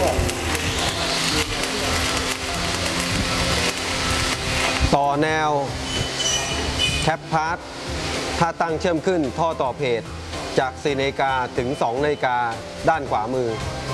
ต่อแนวแคปพาร์ทถ้าตั้งเชื่อมขึ้นท่อต่อเพจจาก4 นาฬิกาถึง 2 นาฬิกาด้านขวามือ